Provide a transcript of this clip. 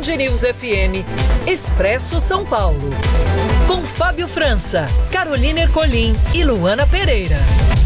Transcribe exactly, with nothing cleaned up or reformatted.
News F M, Expresso São Paulo. Com Fábio França, Carolina Ercolim e Luana Pereira.